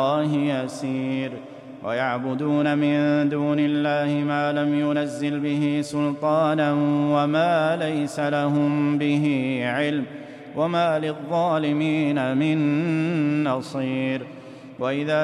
الله يسير ويعبدون من دون الله ما لم ينزل به سلطانا وما ليس لهم به علم وما للظالمين من نصير. وإذا